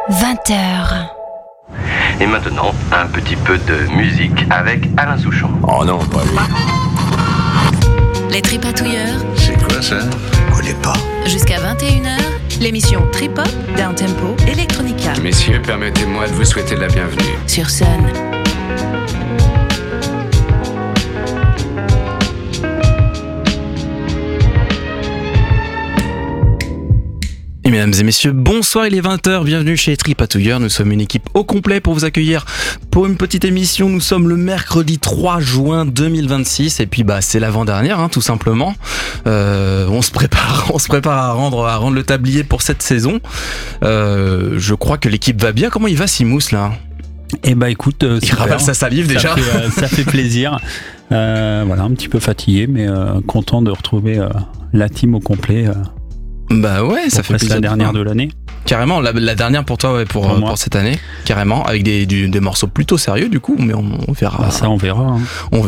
20h. Et maintenant, un petit peu de musique avec Alain Souchon. Oh non, pas lui. Les Tripatouilleurs. C'est quoi ça? Je connais pas. Jusqu'à 21h, l'émission Trip-Hop, Downtempo, Electronica. Messieurs, permettez-moi de vous souhaiter la bienvenue. Sur Sun. Et mesdames et messieurs, bonsoir, il est 20h, bienvenue chez Tripatouilleurs. Nous sommes une équipe au complet pour vous accueillir pour une petite émission. Nous sommes le mercredi 3 juin 2026 et puis c'est l'avant-dernière, tout simplement. On se prépare à rendre le tablier pour cette saison. Je crois que l'équipe va bien. Comment il va, Simous, là? Écoute, il ravale sa salive déjà. Ça fait plaisir. Voilà, un petit peu fatigué, mais content de retrouver la team au complet. Ouais, ça fait plaisir. La dernière de l'année. Carrément, la dernière pour toi, pour cette année, carrément, avec des morceaux plutôt sérieux du coup, mais on verra. Ça, on verra.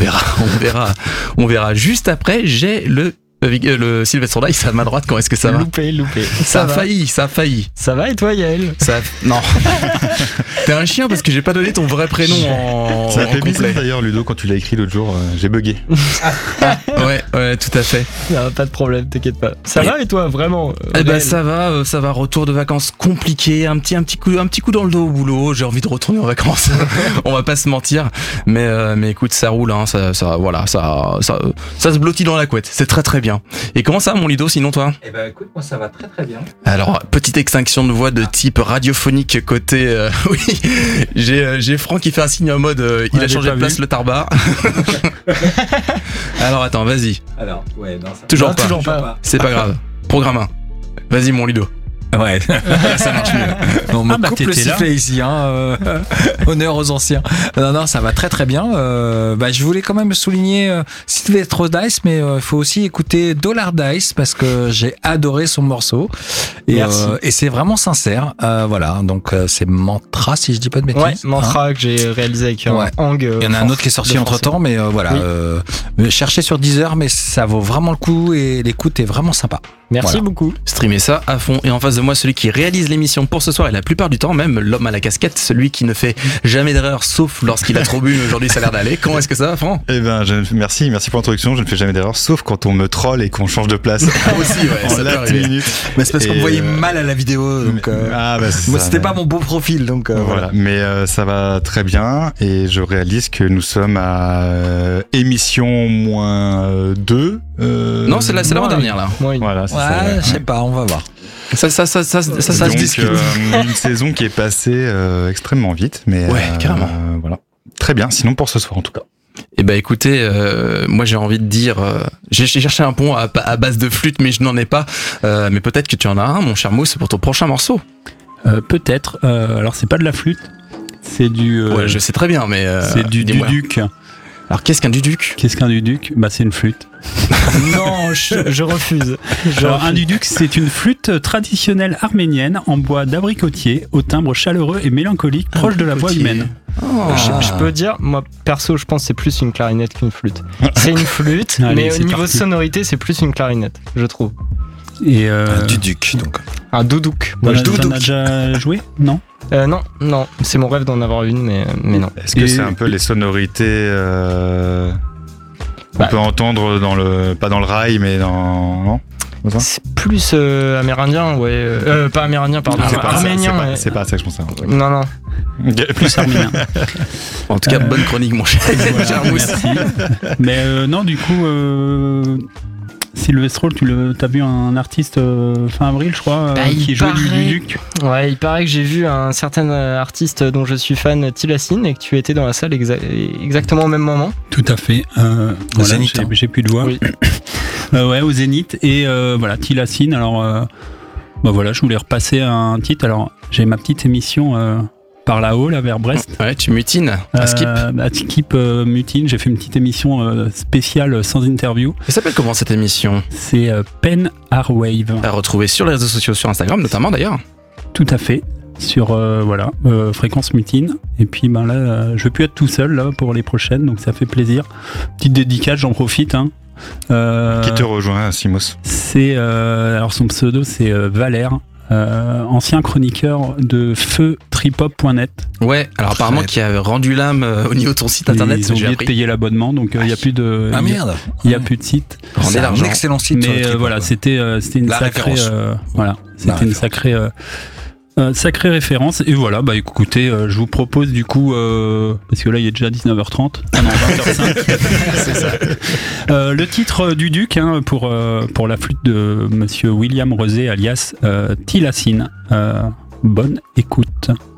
On verra. Juste après, j'ai le Sylvestre Dice à ma droite. Comment est-ce que ça va? Loupé. Ça a failli. Ça va et toi, Yael? Non. T'es un chien parce que j'ai pas donné ton vrai prénom en Ça a fait complet. bizarre d'ailleurs, Ludo, quand tu l'as écrit l'autre jour, j'ai bugué. Ouais, tout à fait. Non, pas de problème, t'inquiète pas. Ça va et toi, vraiment? Ça va. Retour de vacances compliqué, un petit coup dans le dos au boulot. J'ai envie de retourner en vacances. On va pas se mentir, mais écoute, ça roule, ça se blottit dans la couette. C'est très très bien. Et comment ça, mon Ludo, sinon toi? Écoute, moi ça va très très bien. Alors, petite extinction de voix de type radiophonique côté. Oui, j'ai Franck qui fait un signe en mode il a changé de place le tarbare. Alors attends, vas-y. Alors, ouais, non, ça Toujours pas. C'est pas grave. Programme 1. Vas-y, mon Ludo. Ouais, Ça marche mieux. on me coupe le t'étais là. sifflet ici, honneur aux anciens. Non, ça va très très bien. Je voulais quand même souligner Sylvestre Dice, mais il faut aussi écouter Dollar Dice parce que j'ai adoré son morceau. Et c'est vraiment sincère. Voilà, donc c'est Mantra, si je dis pas de bêtises. Ouais, Mantra que j'ai réalisé avec Hang. Il y en a un autre qui est sorti entre temps, mais voilà. Oui. Cherchez sur Deezer, mais ça vaut vraiment le coup et l'écoute est vraiment sympa. Merci beaucoup. Streamez ça à fond. Et en face de moi, celui qui réalise l'émission pour ce soir et la plupart du temps, même l'homme à la casquette, celui qui ne fait jamais d'erreur sauf lorsqu'il a trop bu. Aujourd'hui, ça a l'air d'aller. Comment est-ce que ça va, Franck? Merci pour l'introduction. Je ne fais jamais d'erreur, sauf quand on me troll et qu'on change de place. Aussi, ouais, ça peut arriver. minutes. Mais c'est parce qu'on me voyait mal à la vidéo, donc. Moi, c'était pas mon beau profil, donc. Voilà. Mais ça va très bien et je réalise que nous sommes à émission -2. Non, c'est l'avant-dernière là. Voilà, c'est ça. Ouais, je sais pas, on va voir. Ça se discute. Une saison qui est passée extrêmement vite, mais Ouais, carrément. Voilà, très bien. Sinon pour ce soir en tout cas. Écoutez, moi j'ai envie de dire, j'ai cherché un pont à base de flûte, mais je n'en ai pas. Mais peut-être que tu en as un, mon cher Mousse, pour ton prochain morceau. Peut-être. Alors, c'est pas de la flûte. C'est du. Ouais, je sais très bien, mais. C'est du dis-moi. duduc. Alors qu'est-ce qu'un duduc? Qu'est-ce qu'un duduc? C'est une flûte. Non, je refuse. Un duduc, c'est une flûte traditionnelle arménienne en bois d'abricotier, au timbre chaleureux et mélancolique, proche de la voix humaine. Je peux dire, moi perso, je pense que c'est plus une clarinette qu'une flûte. C'est une flûte, Allez, mais au c'est niveau parti. sonorité, c'est plus une clarinette, je trouve. Et Un duduc, donc. Un doudouk. T'en as déjà joué? Non? Non, c'est mon rêve d'en avoir une, mais non. Est-ce que c'est un peu les sonorités qu'on peut entendre pas dans le rail, mais dans non? C'est plus amérindien, ouais. Pas amérindien, pardon. Arménien. C'est pas ça que je pensais. Non. Plus arménien. En tout cas, bonne chronique, mon cher Mousse. Merci. Mais non, du coup, Sylvestre, t'as vu un artiste fin avril, je crois, qui jouait du duduc. Ouais, il paraît que j'ai vu un certain artiste dont je suis fan, Tilassine, et que tu étais dans la salle exactement au même moment. Tout à fait. Au Zénith. J'ai plus de voix. Oui. Ouais, au Zénith. Et voilà, Tilassine. Alors, voilà, je voulais repasser un titre. Alors, j'ai ma petite émission par là-haut, là, vers Brest. Ouais, tu mutines à Skip. Skip mutine. J'ai fait une petite émission spéciale sans interview. Ça s'appelle comment cette émission? C'est Pen Airwave. À retrouver sur les réseaux sociaux, sur Instagram notamment d'ailleurs. Tout à fait. Sur Fréquence Mutine. Et puis là, je vais plus être tout seul là pour les prochaines, donc ça fait plaisir. Petite dédicace, j'en profite. Qui te rejoint, Simos? C'est alors son pseudo c'est Valère. ancien chroniqueur de feutripop.net. Ouais, alors apparemment qui a rendu l'âme au niveau de ton site internet. Ils ont oublié de payer l'abonnement, donc il n'y a plus de. Ah merde. Il n'y a plus de site. C'est un excellent site. Mais voilà, c'était une sacrée. Voilà, c'était une sacrée. Sacrée référence. Et voilà, bah écoutez, je vous propose du coup, parce que là il est déjà 19h30, non 20h05. C'est ça. Le titre du Duc pour la flûte de monsieur William Rosé alias Tilassine. Bonne écoute.